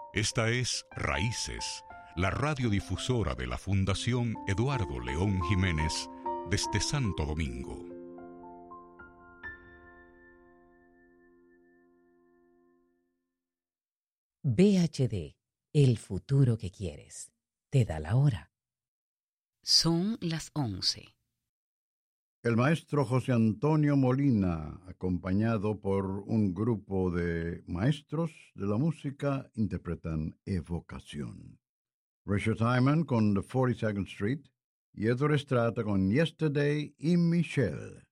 Esta es Raíces, la radiodifusora de la Fundación Eduardo León Jiménez desde Santo Domingo. VHD, el futuro que quieres. Te da la hora. Son las 11. El maestro José Antonio Molina, acompañado por un grupo de maestros de la música, interpretan Evocación. Richard Hyman con The 42nd Street y Edward Estrada con Yesterday y Michelle.